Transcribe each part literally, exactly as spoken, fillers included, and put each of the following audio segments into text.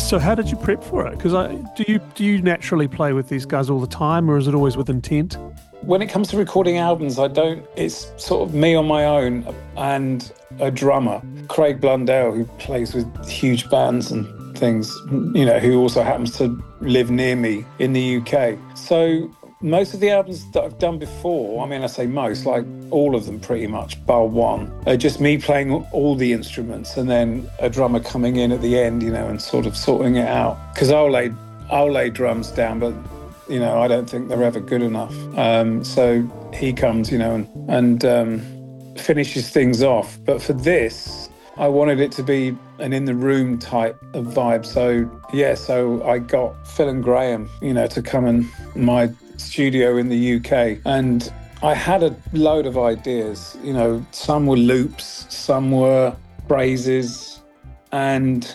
So how did you prep for it? Because I do you do you naturally play with these guys all the time, or is it always with intent? When it comes to recording albums, I don't, it's sort of me on my own and a drummer, Craig Blundell, who plays with huge bands and things, you know, who also happens to live near me in the U K. So most of the albums that I've done before, I mean, I say most, like all of them pretty much, bar one, are just me playing all the instruments and then a drummer coming in at the end, you know, and sort of sorting it out. Because I'll lay, I'll lay drums down, but you know, I don't think they're ever good enough. Um, so he comes, you know, and, and um, finishes things off. But for this, I wanted it to be an in-the-room type of vibe. So, yeah, so I got Phil and Graham, you know, to come in my studio in the U K. And I had a load of ideas. You know, some were loops, some were phrases, and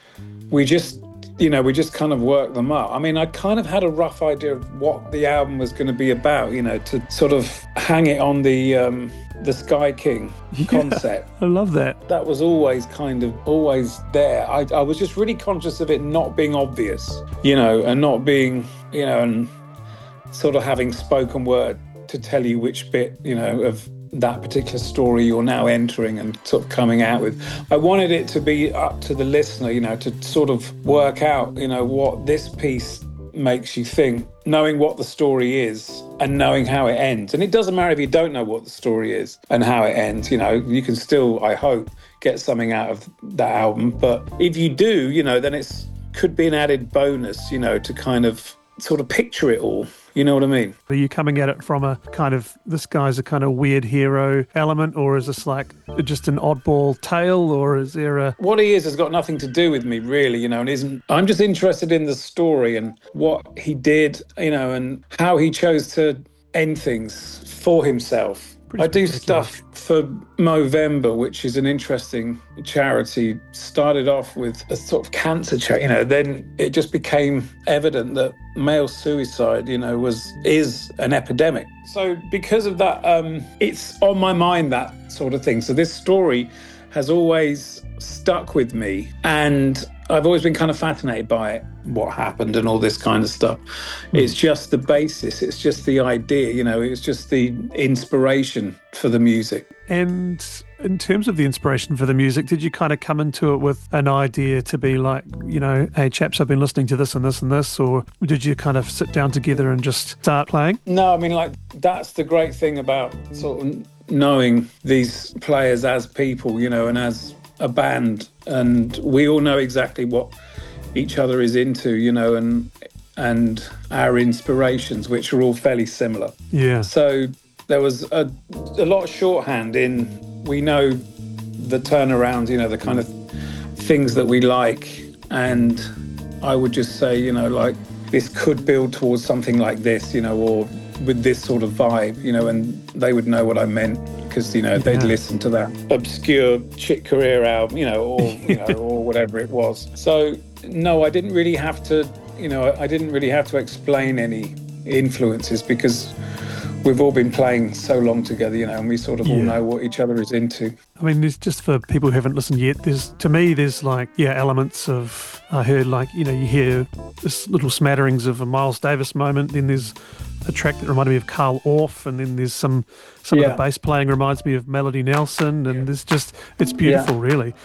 we just... you know, we just kind of worked them up. I mean, I kind of had a rough idea of what the album was going to be about, you know, to sort of hang it on the um, the Sky King concept. Yeah, I love that. That was always kind of always there. I, I was just really conscious of it not being obvious, you know, and not being, you know, and sort of having spoken word to tell you which bit, you know, of that particular story you're now entering and sort of coming out with. I wanted it to be up to the listener, you know, to sort of work out, you know, what this piece makes you think, knowing what the story is and knowing how it ends. And it doesn't matter if you don't know what the story is and how it ends, you know, you can still, I hope, get something out of that album. But if you do, you know, then it's could be an added bonus, you know, to kind of sort of picture it all. You know what I mean? Are you coming at it from a kind of, this guy's a kind of weird hero element, or is this like just an oddball tale, or is there a... What he is has got nothing to do with me, really, you know, and isn't... I'm just interested in the story and what he did, you know, and how he chose to end things for himself. Pretty I do stuff for Movember, which is an interesting charity. Started off with a sort of cancer charity, you know, then it just became evident that male suicide, you know, was is an epidemic. So because of that, um, it's on my mind, that sort of thing. So this story has always stuck with me, and I've always been kind of fascinated by it, what happened and all this kind of stuff. Mm. It's just the basis, it's just the idea, you know, it's just the inspiration for the music. And in terms of the inspiration for the music, did you kind of come into it with an idea to be like, you know, hey chaps, I've been listening to this and this and this, or did you kind of sit down together and just start playing? No, I mean, like, that's the great thing about sort of knowing these players as people, you know, and as a band, and we all know exactly what each other is into, you know, and and our inspirations, which are all fairly similar. Yeah. So there was a, a lot of shorthand in, we know the turnarounds, you know, the kind of things that we like, and I would just say, you know, like, this could build towards something like this, you know, or with this sort of vibe, you know, and they would know what I meant, because, you know, yeah. they'd listen to that obscure Chick Corea album, you know, or, you know, or whatever it was. So, no, I didn't really have to, you know, I didn't really have to explain any influences, because we've all been playing so long together, you know, and we sort of yeah. all know what each other is into. I mean, there's just for people who haven't listened yet, there's, to me, there's like, yeah, elements of, I heard like, you know, you hear this little smatterings of a Miles Davis moment, then there's a track that reminded me of Carl Orff, and then there's some some yeah. of the bass playing reminds me of Melody Nelson, and yeah. there's just, it's beautiful, yeah. really.